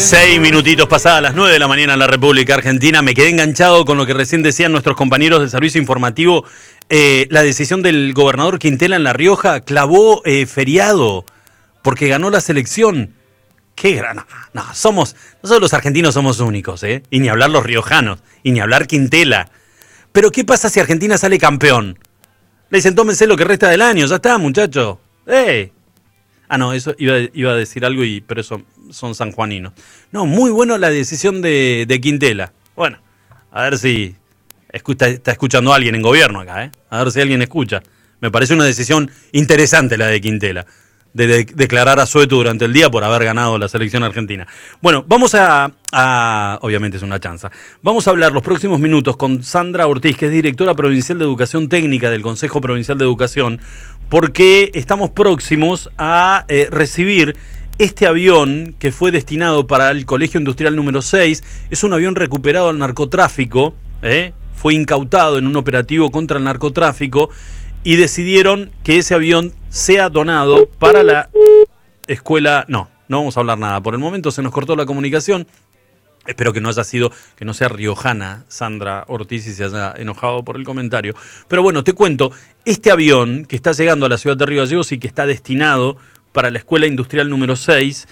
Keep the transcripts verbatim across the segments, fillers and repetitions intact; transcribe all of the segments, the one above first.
Seis minutitos pasadas las nueve de la mañana en la República Argentina. Me quedé enganchado con lo que recién decían nuestros compañeros del servicio informativo. Eh, la decisión del gobernador Quintela en La Rioja clavó eh, feriado porque ganó la selección. Qué gran... No, no, somos... Nosotros los argentinos somos únicos, ¿eh? Y ni hablar los riojanos, y ni hablar Quintela. Pero ¿qué pasa si Argentina sale campeón? Le dicen, tómense lo que resta del año, ya está, muchacho. ¡Eh! Ah, no, eso iba, iba a decir algo, y pero eso son sanjuaninos. No, muy bueno la decisión de, de Quintela. Bueno, a ver si escucha, está escuchando a alguien en gobierno acá, ¿eh? A ver si alguien escucha. Me parece una decisión interesante la de Quintela, de, de declarar asueto durante el día por haber ganado la selección argentina. Bueno, vamos a, a... Obviamente es una chanza. Vamos a hablar los próximos minutos con Sandra Ortiz, que es directora provincial de Educación Técnica del Consejo Provincial de Educación, porque estamos próximos a eh, recibir este avión que fue destinado para el Colegio Industrial número seis. Es un avión recuperado al narcotráfico, ¿eh? Fue incautado en un operativo contra el narcotráfico y decidieron que ese avión sea donado para la escuela... No, no vamos a hablar nada. Por el momento se nos cortó la comunicación. Espero que no haya sido, que no sea riojana Sandra Ortiz y se haya enojado por el comentario. Pero bueno, te cuento, este avión que está llegando a la ciudad de Río Gallegos y que está destinado para la Escuela Industrial número seis,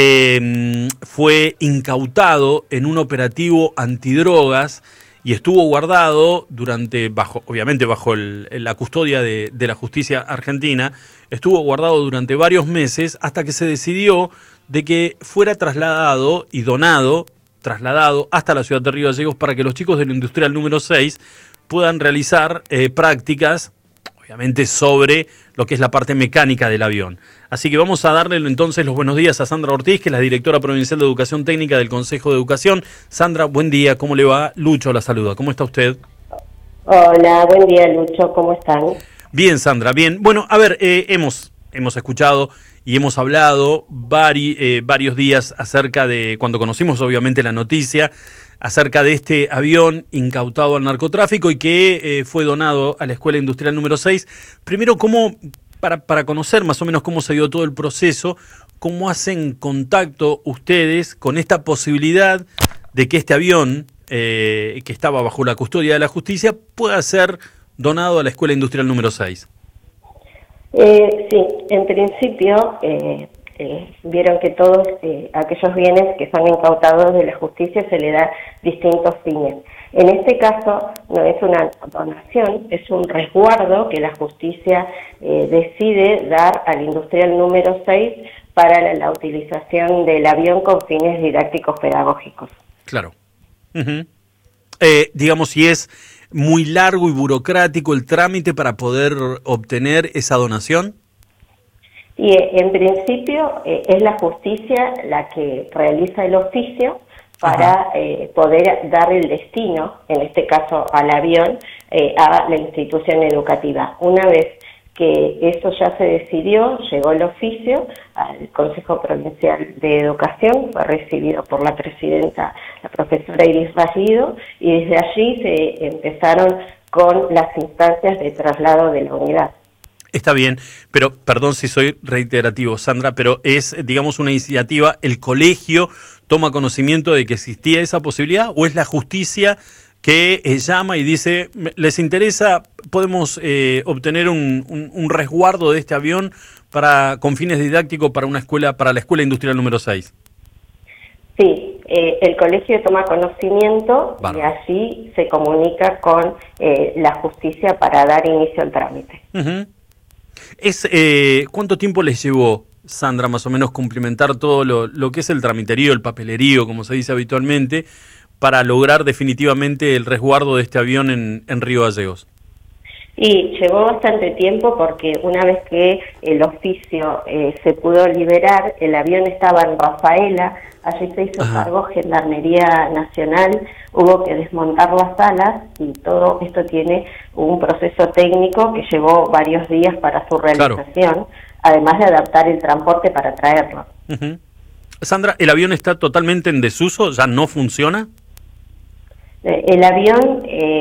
eh, fue incautado en un operativo antidrogas y estuvo guardado durante, bajo, obviamente bajo el, la custodia de, de la justicia argentina, estuvo guardado durante varios meses hasta que se decidió de que fuera trasladado y donado trasladado hasta la ciudad de Río Gallegos para que los chicos del Industrial número seis puedan realizar eh, prácticas, obviamente sobre lo que es la parte mecánica del avión. Así que vamos a darle entonces los buenos días a Sandra Ortiz, que es la directora provincial de Educación Técnica del Consejo de Educación. Sandra, buen día, ¿cómo le va? Lucho la saluda, ¿cómo está usted? Hola, buen día Lucho, ¿cómo están? Bien, Sandra, bien. Bueno, a ver, eh, hemos, hemos escuchado y hemos hablado vari, eh, varios días acerca de, cuando conocimos obviamente la noticia, acerca de este avión incautado al narcotráfico y que eh, fue donado a la Escuela Industrial número seis. Primero, ¿cómo, para, para conocer más o menos cómo se dio todo el proceso, cómo hacen contacto ustedes con esta posibilidad de que este avión, eh, que estaba bajo la custodia de la justicia, pueda ser donado a la Escuela Industrial número seis? Eh, sí, en principio eh, eh, vieron que todos eh, aquellos bienes que son incautados de la justicia se le da distintos fines. En este caso no es una donación, es un resguardo que la justicia eh, decide dar al industrial número seis para la, la utilización del avión con fines didácticos pedagógicos. Claro. Uh-huh. eh, digamos, si es muy largo y burocrático el trámite para poder obtener esa donación. Y eh, en principio eh, es la justicia la que realiza el oficio para eh, poder dar el destino, en este caso al avión, eh, a la institución educativa. Una vez que eso ya se decidió, llegó el oficio al Consejo Provincial de Educación, fue recibido por la presidenta, la profesora Iris Vallido, y desde allí se empezaron con las instancias de traslado de la unidad. Está bien, pero perdón si soy reiterativo, Sandra, pero es, digamos, una iniciativa, ¿el colegio toma conocimiento de que existía esa posibilidad o es la justicia que eh, llama y dice, les interesa, podemos eh, obtener un, un, un resguardo de este avión para con fines didácticos para una escuela, para la Escuela Industrial número seis? Sí, eh, el colegio toma conocimiento Bárbaro. Y allí se comunica con eh, la justicia para dar inicio al trámite. Uh-huh. Es, eh, ¿cuánto tiempo les llevó, Sandra, más o menos cumplimentar todo lo, lo que es el tramiterío, el papelerío, como se dice habitualmente, para lograr definitivamente el resguardo de este avión en, en Río Gallegos? Y llevó bastante tiempo porque una vez que el oficio eh, se pudo liberar, el avión estaba en Rafaela, allí se hizo Ajá. cargo Gendarmería Nacional, hubo que desmontar las alas y todo esto tiene un proceso técnico que llevó varios días para su realización, claro. además de adaptar el transporte para traerlo. Uh-huh. Sandra, ¿el avión está totalmente en desuso? ¿Ya no funciona? El avión eh,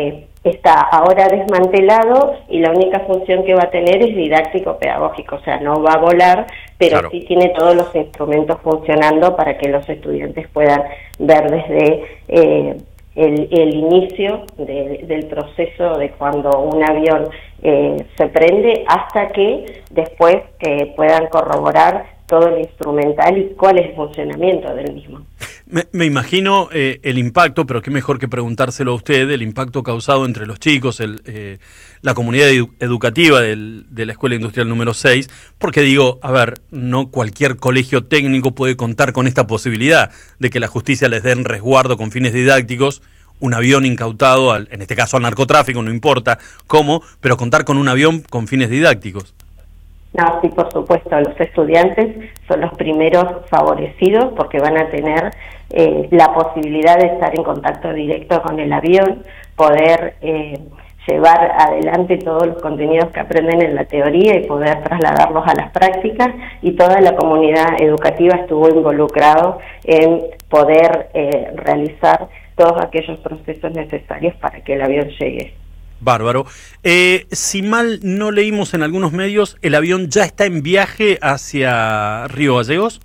está ahora desmantelado y la única función que va a tener es didáctico-pedagógico, o sea, no va a volar, pero claro, sí tiene todos los instrumentos funcionando para que los estudiantes puedan ver desde eh, el, el inicio de, del proceso de cuando un avión eh, se prende hasta que después eh, puedan corroborar todo el instrumental y cuál es el funcionamiento del mismo. Me, me imagino eh, el impacto, pero qué mejor que preguntárselo a usted, el impacto causado entre los chicos, el, eh, la comunidad edu educativa del, de la Escuela Industrial número seis, porque digo, a ver, no cualquier colegio técnico puede contar con esta posibilidad de que la justicia les dé en resguardo con fines didácticos un avión incautado, al, en este caso al narcotráfico, no importa cómo, pero contar con un avión con fines didácticos. No, sí, por supuesto, los estudiantes son los primeros favorecidos porque van a tener eh, la posibilidad de estar en contacto directo con el avión, poder eh, llevar adelante todos los contenidos que aprenden en la teoría y poder trasladarlos a las prácticas, y toda la comunidad educativa estuvo involucrado en poder eh, realizar todos aquellos procesos necesarios para que el avión llegue. Bárbaro. Eh, si mal no leímos en algunos medios, ¿el avión ya está en viaje hacia Río Gallegos?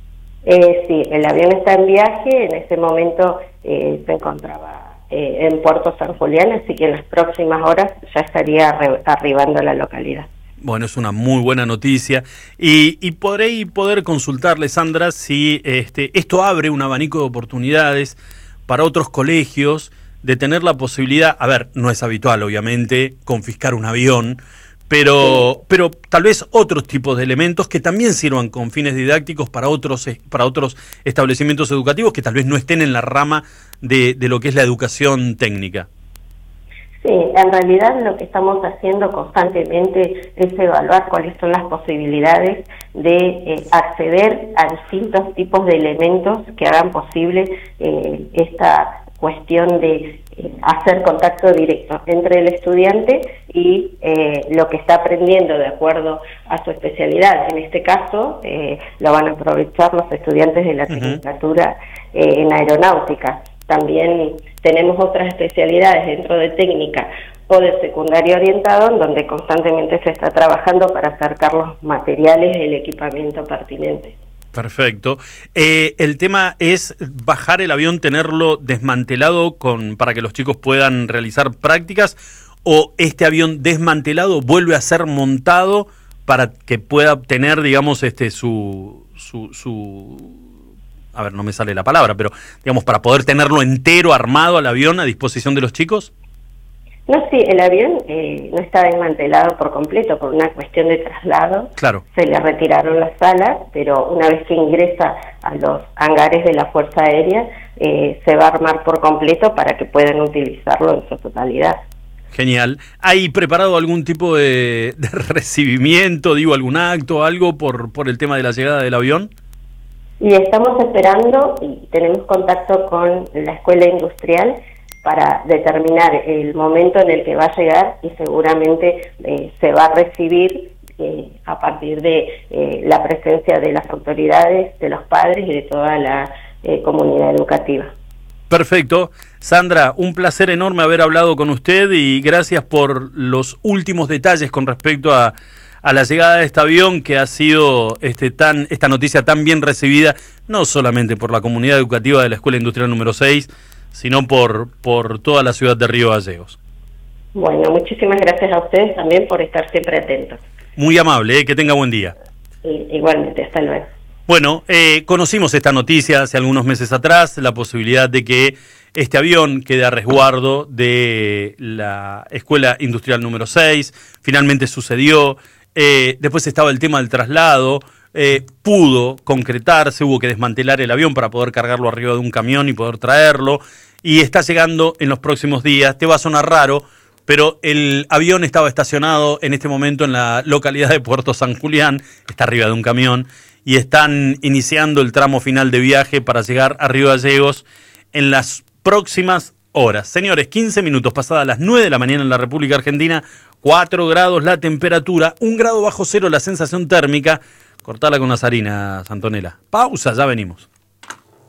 Eh, sí, el avión está en viaje, en ese momento eh, se encontraba eh, en Puerto San Julián, así que en las próximas horas ya estaría arribando a la localidad. Bueno, es una muy buena noticia y, y podré poder consultarle, Sandra, si este, esto abre un abanico de oportunidades para otros colegios de tener la posibilidad, a ver, no es habitual obviamente confiscar un avión, pero, sí. pero tal vez otros tipos de elementos que también sirvan con fines didácticos para otros, para otros establecimientos educativos que tal vez no estén en la rama de, de lo que es la educación técnica. Sí, en realidad lo que estamos haciendo constantemente es evaluar cuáles son las posibilidades de eh, acceder a distintos tipos de elementos que hagan posible eh, esta cuestión de eh, hacer contacto directo entre el estudiante y eh, lo que está aprendiendo de acuerdo a su especialidad. En este caso, eh, lo van a aprovechar los estudiantes de la Tecnicatura eh, en Aeronáutica. También tenemos otras especialidades dentro de técnica o de secundario orientado, en donde constantemente se está trabajando para acercar los materiales y el equipamiento pertinente. Perfecto. Eh, el tema es bajar el avión, tenerlo desmantelado con para que los chicos puedan realizar prácticas, o este avión desmantelado vuelve a ser montado para que pueda tener, digamos, este su su, su a ver, no me sale la palabra, pero digamos para poder tenerlo entero armado al avión a disposición de los chicos. No, sí, el avión eh, no está desmantelado por completo por una cuestión de traslado. Claro. Se le retiraron las alas, pero una vez que ingresa a los hangares de la Fuerza Aérea, eh, se va a armar por completo para que puedan utilizarlo en su totalidad. Genial. ¿Hay preparado algún tipo de, de recibimiento, digo, algún acto, algo por, por el tema de la llegada del avión? Y estamos esperando y tenemos contacto con la Escuela Industrial para determinar el momento en el que va a llegar, y seguramente eh, se va a recibir eh, a partir de eh, la presencia de las autoridades, de los padres y de toda la eh, comunidad educativa. Perfecto. Sandra, un placer enorme haber hablado con usted y gracias por los últimos detalles con respecto a, a la llegada de este avión, que ha sido este, tan, esta noticia tan bien recibida, no solamente por la comunidad educativa de la Escuela Industrial número seis, sino por, por toda la ciudad de Río Gallegos. Bueno, muchísimas gracias a ustedes también por estar siempre atentos. Muy amable, ¿eh? Que tenga buen día. Y, igualmente, hasta luego. Bueno, eh, conocimos esta noticia hace algunos meses atrás, la posibilidad de que este avión quede a resguardo de la Escuela Industrial número seis, finalmente sucedió, eh, después estaba el tema del traslado. Eh, pudo concretarse, hubo que desmantelar el avión para poder cargarlo arriba de un camión y poder traerlo, y está llegando en los próximos días. Te va a sonar raro, pero el avión estaba estacionado en este momento en la localidad de Puerto San Julián, está arriba de un camión, y están iniciando el tramo final de viaje para llegar a Río Gallegos en las próximas horas. Señores, quince minutos pasadas las nueve de la mañana en la República Argentina, cuatro grados la temperatura, un grado bajo cero la sensación térmica. Cortala con las harinas, Antonella. Pausa, ya venimos.